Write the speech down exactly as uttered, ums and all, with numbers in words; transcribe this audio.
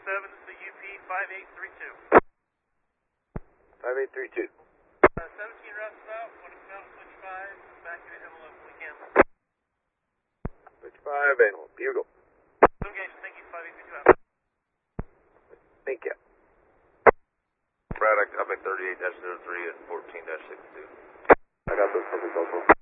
seven, this is the U P five eight three two. five eight three two. Uh, seventeen roundabout, want to come out switch five, back in envelope when we can. Switch five, envelope, bugle. Okay, thank you, five eight three two out. Thank you. Braddock, copy thirty-eight dash zero three and fourteen dash six two. I got those covered also.